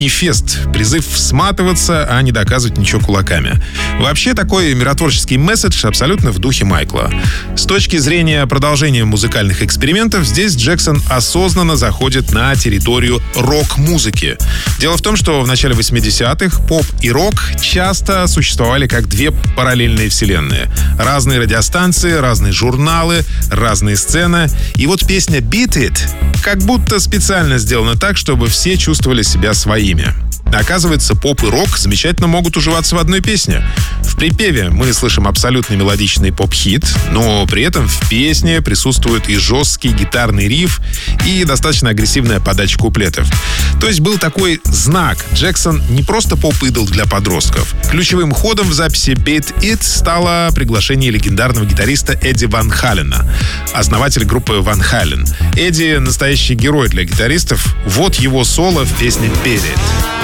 манифест, призыв сматываться, а не доказывать ничего кулаками. Вообще, такой миротворческий месседж абсолютно в духе Майкла. С точки зрения продолжения музыкальных экспериментов, здесь Джексон осознанно заходит на территорию рок-музыки. Дело в том, что в начале 80-х поп и рок часто существовали как две параллельные вселенные. Разные радиостанции, разные журналы, разные сцены. И вот песня «Beat It» как будто специально сделана так, чтобы все чувствовали себя своими. Оказывается, поп и рок замечательно могут уживаться в одной песне. В припеве мы слышим абсолютно мелодичный поп-хит, но при этом в песне присутствует и жесткий гитарный риф, и достаточно агрессивная подача куплетов. То есть был такой знак. Джексон не просто поп-идол для подростков. Ключевым ходом в записи Beat It стало приглашение легендарного гитариста Эдди Ван Халена, основатель группы Ван Хален. Эдди — настоящий герой для гитаристов. Вот его соло в песне Beat It.